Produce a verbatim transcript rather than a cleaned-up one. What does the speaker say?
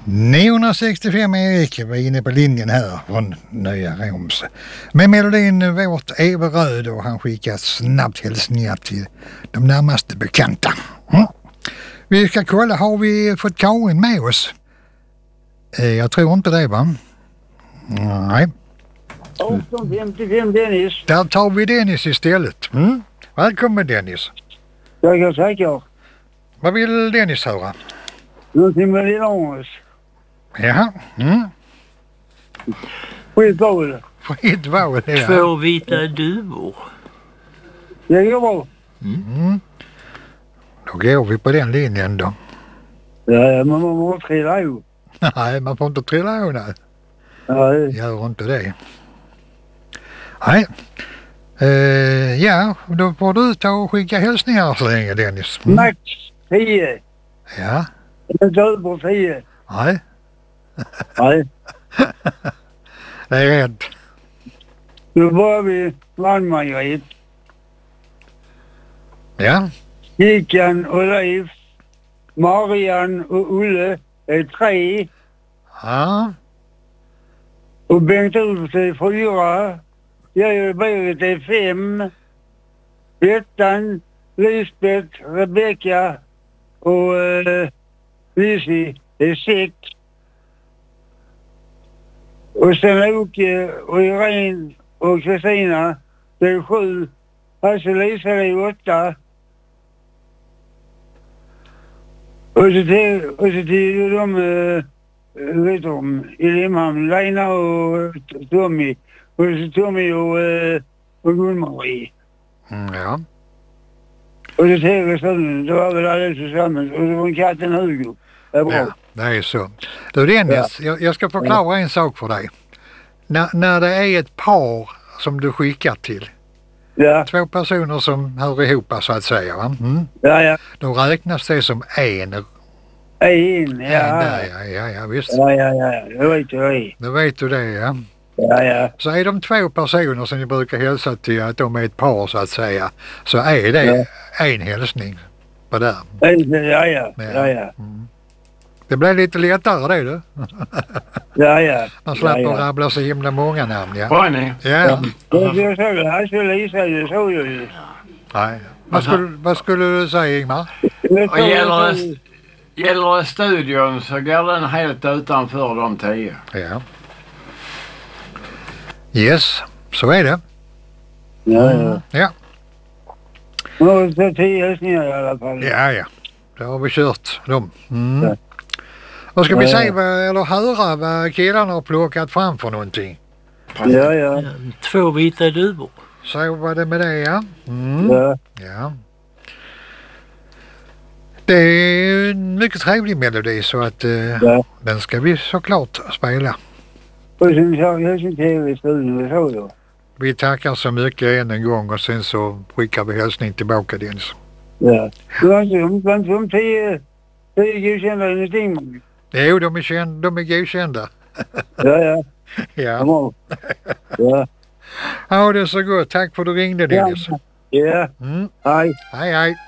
niohundrasextiofem Erik var inne på linjen här från Nya Roms. Med melodin Vårt Everöd, och han skickar snabbt hälsningar till de närmaste bekanta. Mm. Vi ska kolla, har vi fått Karin med oss? Eh, jag tror inte det, va? Nej. arton femtiofem Dennis. Där tar vi Dennis istället. Mm. Välkommen Dennis. Jag tackar. Vad vill Dennis höra? Någonting med din ångest. Jaha. Mm. Skit val. Skit val, ja. Två vita duvor. Det går bra. Mm. Då går vi på den linjen då. Ja, men man måste trilla ju. Nej, man får inte trilla ur det. Nej. Gör inte det. Nej. Uh, ja, då får du ta och skicka hälsningar så länge, Dennis. Mm. Max tio. Ja. Inte över tio. Nej. Nej. Det är rädd. Nu börjar vi Malmögrit. Ja. Gikan och Leif. Marian och Ulle är tre. Ja. Och Bengt Ulf är fyra. Jag och Berit är fem. Bettan, Lisbeth, Rebecka och uh, Lizzie är sex. Och sen Åke och Irene och Kristina, det är sju. Hasse Lisa är åtta. Och så till, och så till de, uh, vet de, i Limhamn, Lena och Tommy. Och så Tommy och, uh, och Gun-Marie. Mm, ja. Och så till stunden, då var väl alla tillsammans. Och så var katten Hugo. Det är bra. Ja, det är så. Du Dennis, ja. jag, jag ska förklara en sak för dig. När, när det är ett par som du skickar till, Ja. två personer som hör ihop så att säga, va? Mm. Ja, ja. Då räknas det som en. En, ja. En där, ja, ja, ja, visst. Ja, ja, ja. Det vet jag. Då vet du det, ja. Ja, ja. Så är de två personer som ni brukar hälsa till att de är ett par så att säga, så är det ja. en hälsning på där. Ja, ja. Ja, ja. ja. Mm. Det blir lite lättare det, du. Ja, ja. Man släpper ja, ja. rabbla så himla många namn, ja. Var ni? Ja. Ja. Jag såg det. Här skulle Lisa, det såg jag ju. Nej. Vad skulle, vad skulle du säga, Ingmar? Och gäller det, gäller det studion så går den helt utanför de tio. Ja. Yes, så är det. Ja, ja. Ja. Och så tio hälsningar i alla fall. Ja, ja. Då har vi kört dem. Mm. Ja. Då ska vi Ja, se ja. vad, eller höra vad killarna har plockat fram för någonting. Ja, ja. Två vita duvor. Så var det med det, ja. Mm. Ja. Ja. Det är en mycket trevlig melodi så att uh, Ja. den ska vi såklart spela. Och sen sa jag sin tv i studion, det såg jag. Vi tackar så mycket än en gång och sen så skickar vi hälsning tillbaka, Dennis. Ja. Det var inte de, var inte de tio, tio godkända ingenting. Jo, de är, känd, de är godkända. Ja, ja. Ja. Kom ja. Ja, det är så gott. Tack för att du ringde, Dennis. Ja. Ja. Mm. Hej. Hej, hej.